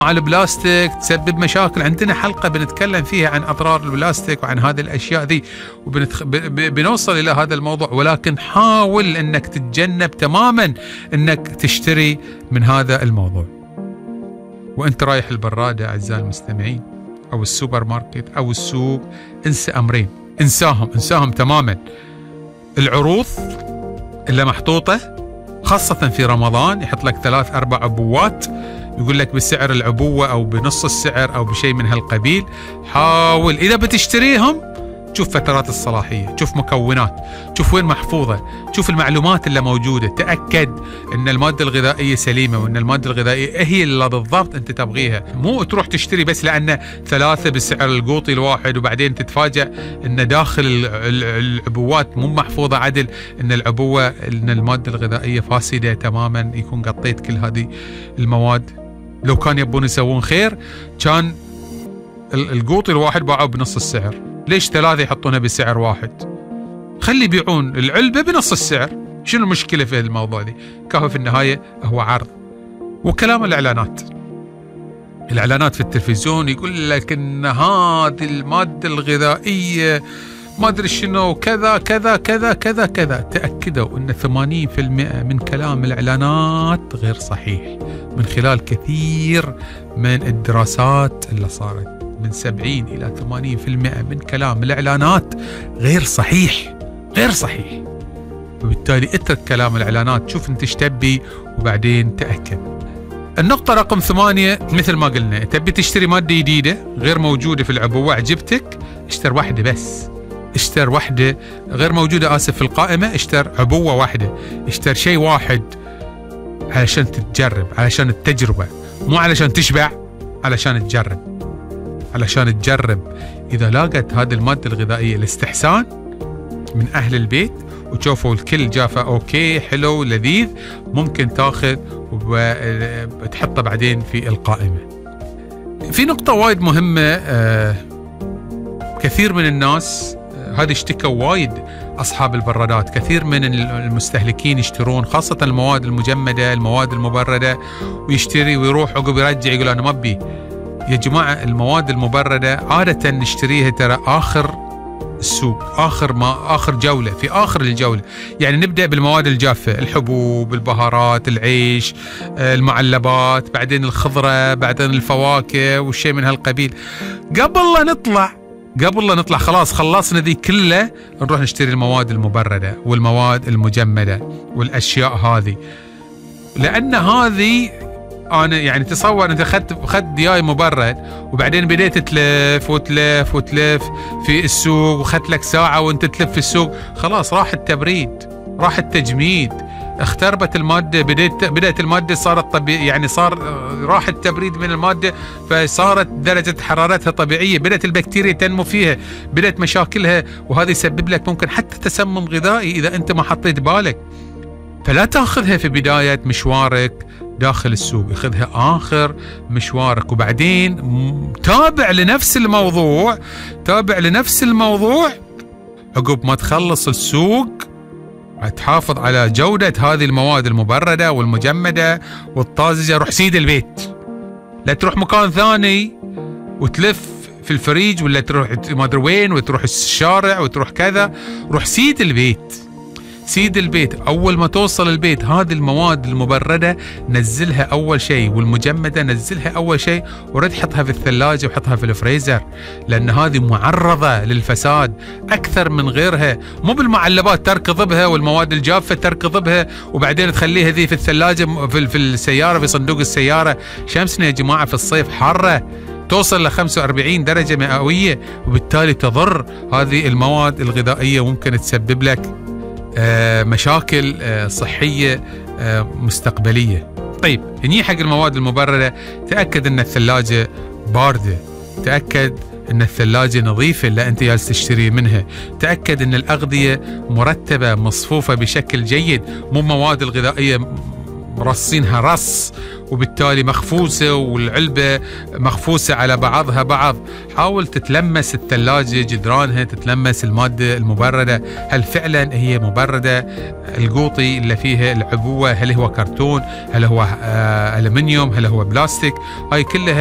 على البلاستيك تسبب مشاكل. عندنا حلقة بنتكلم فيها عن أضرار البلاستيك وعن هذه الأشياء ذي، بنوصل إلى هذا الموضوع، ولكن حاول أنك تتجنب تماما أنك تشتري من هذا الموضوع. وأنت رايح البرادة أعزائي المستمعين أو السوبر ماركت أو السوق، انسى أمرين، انساهم تماما. العروض اللي محطوطة خاصة في رمضان، يحط لك 3-4 عبوات، يقول لك بسعر العبوة أو بنص السعر أو بشيء من هالقبيل. حاول إذا بتشتريهم شوف فترات الصلاحية، شوف مكونات، شوف وين محفوظة، شوف المعلومات اللي موجودة، تأكد أن المادة الغذائية سليمة وأن المادة الغذائية هي اللي بالضبط أنت تبغيها. مو تروح تشتري بس لأن 3 بسعر القوطي الواحد وبعدين تتفاجأ أن داخل العبوات مو محفوظة عدل، أن العبوة أن المادة الغذائية فاسدة تماما، يكون قطيت كل هذه المواد. لو كان يبون يسوون خير كان القوطي الواحد باعوه بنص السعر، ليش 3 يحطونها بسعر واحد؟ خلي يبيعون العلبة بنص السعر، شنو المشكلة في الموضوع دي؟ كهو في النهاية هو عرض. وكلام الإعلانات في التلفزيون يقول لك إن هذه المادة الغذائية ما أدري شنو كذا كذا كذا كذا كذا. تأكدوا أن 80% من كلام الإعلانات غير صحيح، من خلال كثير من الدراسات اللي صارت، من 70 إلى 80% من كلام الإعلانات غير صحيح. وبالتالي اترك كلام الإعلانات، شوف انت ايش تبي وبعدين تأكد. النقطة رقم 8 مثل ما قلنا، تبي تشتري مادة جديدة غير موجودة في العبوة، عجبتك اشتر واحدة بس، اشتر واحدة غير موجودة في القائمة، اشتر عبوة واحدة، اشتر شيء واحد علشان تتجرب، علشان التجربة، مو علشان تشبع، علشان تجرب. إذا لاقت هذه المادة الغذائية الاستحسان من أهل البيت وتشوفوا الكل جافة أوكي حلو لذيذ، ممكن تاخذ وتحطه بعدين في القائمة. في نقطة وايد مهمة، كثير من الناس هذه اشتكوا وايد، أصحاب البرادات، كثير من المستهلكين يشترون خاصة المواد المجمدة، المواد المبردة، ويشتري ويروح عقب يرجع يقول أنا ما أبي. يا جماعة المواد المبردة عادة نشتريها ترى آخر السوق، آخر جولة، في آخر الجولة. يعني نبدأ بالمواد الجافة، الحبوب، البهارات، العيش، المعلبات، بعدين الخضرة، بعدين الفواكه والشيء من هالقبيل. قبل لا نطلع خلاص خلصنا ذي كلها، نروح نشتري المواد المبردة والمواد المجمدة والأشياء هذه. لأن هذه أنا يعني تصور أنت أخذت دياي مبرد وبعدين بديت تلف في السوق، وخدت لك ساعة وأنت تلف في السوق، خلاص راح التبريد، راح التجميد، اختربت المادة، بدأت المادة صارت طبيعية، يعني راح التبريد من المادة فصارت درجة حرارتها طبيعية، بدأت البكتيريا تنمو فيها، بدأت مشاكلها، وهذا يسبب لك ممكن حتى تسمم غذائي إذا أنت ما حطيت بالك. فلا تأخذها في بداية مشوارك داخل السوق، اخذها آخر مشوارك، وبعدين تابع لنفس الموضوع عقب ما تخلص السوق، تحافظ على جودة هذه المواد المبردة والمجمدة والطازجة. روح سيد البيت، لا تروح مكان ثاني وتلف في الفريج، ولا تروح ما ادري وين وتروح الشارع وتروح كذا. روح سيد البيت. أول ما توصل البيت هذه المواد المبردة نزلها أول شيء، والمجمدة نزلها أول شيء، ورد حطها في الثلاجة وحطها في الفريزر، لأن هذه معرضة للفساد أكثر من غيرها. مو بالمعلبات تركض بها والمواد الجافة تركض بها وبعدين تخليها ذي في الثلاجة في السيارة، في صندوق السيارة. شمسنا يا جماعة في الصيف حارة توصل ل 45 درجة مئوية، وبالتالي تضر هذه المواد الغذائية وممكن تسبب لك مشاكل صحية مستقبلية. طيب هني حق المواد المبردة، تأكد أن الثلاجة باردة، تأكد أن الثلاجة نظيفة اللي أنت جالس تشتري منها، تأكد أن الأغذية مرتبة مصفوفة بشكل جيد، مو مواد الغذائية مرصينها رص وبالتالي مخفوسة والعلبة مخفوسة على بعضها بعض. حاول تتلمس الثلاجة جدرانها، تتلمس المادة المبردة، هل فعلا هي مبردة؟ القوطي اللي فيها العبوة هل هو كرتون، هل هو ألمنيوم، هل هو بلاستيك؟ هاي كلها